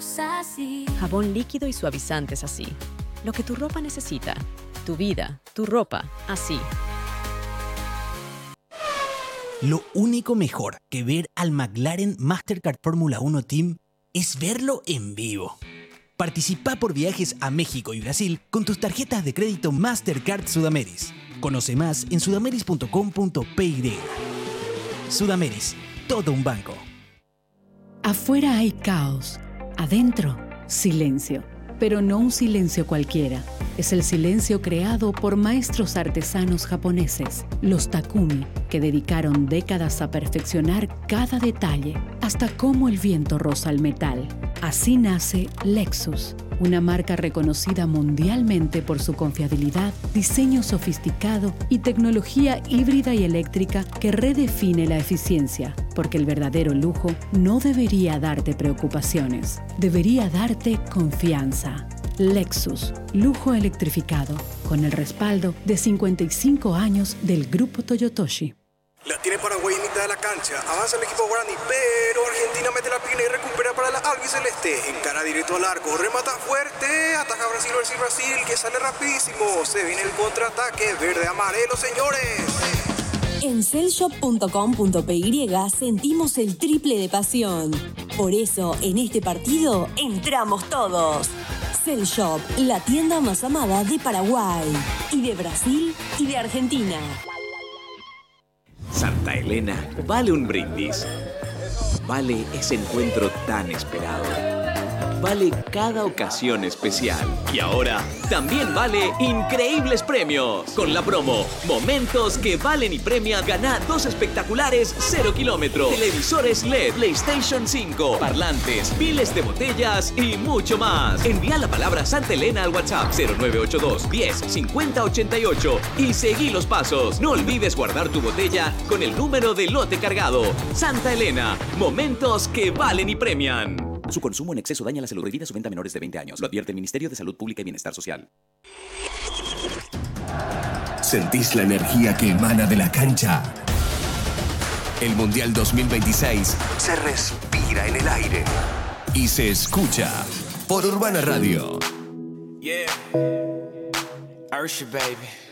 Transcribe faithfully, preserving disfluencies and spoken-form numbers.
así. Jabón líquido y suavizantes así. Lo que tu ropa necesita. Tu vida, tu ropa, así. Lo único mejor que ver al McLaren Mastercard Fórmula uno Team es verlo en vivo. Participa por viajes a México y Brasil con tus tarjetas de crédito Mastercard Sudameris. Conoce más en sudameris punto com punto pe y. Sudameris, todo un banco. Afuera hay caos, adentro, silencio. Pero no un silencio cualquiera. Es el silencio creado por maestros artesanos japoneses, los Takumi, que dedicaron décadas a perfeccionar cada detalle, hasta cómo el viento roza el metal. Así nace Lexus, una marca reconocida mundialmente por su confiabilidad, diseño sofisticado y tecnología híbrida y eléctrica que redefine la eficiencia, porque el verdadero lujo no debería darte preocupaciones, debería darte confianza. Lexus, lujo electrificado, con el respaldo de cincuenta y cinco años del Grupo Toyotoshi. La tiene Paraguay en mitad de la cancha. Avanza el equipo guaraní, pero Argentina mete la pina y recupera para la albiceleste. Encara directo al arco, remata fuerte. Ataca Brasil, Brasil, Brasil, que sale rapidísimo. Se viene el contraataque verde-amarelo, señores. En cellshop punto com punto pe y sentimos el triple de pasión. Por eso, en este partido, entramos todos. Cellshop, la tienda más amada de Paraguay, y de Brasil, y de Argentina. Santa Elena vale un brindis. Vale ese encuentro tan esperado. Vale cada ocasión especial. Y ahora también vale increíbles premios. Con la promo Momentos que valen y premian, gana dos espectaculares cero kilómetros, televisores L E D, PlayStation cinco, parlantes, piles de botellas y mucho más. Envía la palabra Santa Elena al WhatsApp cero nueve ocho dos, diez, cincuenta, ochenta y ocho y seguí los pasos. No olvides guardar tu botella con el número de lote cargado. Santa Elena, momentos que valen y premian. Su consumo en exceso daña la salud. Prohibida su venta a menores de veinte años. Lo advierte el Ministerio de Salud Pública y Bienestar Social. ¿Sentís la energía que emana de la cancha? El Mundial dos mil veintiséis se respira en el aire y se escucha por Urbana Radio. Yeah, Ursha, baby.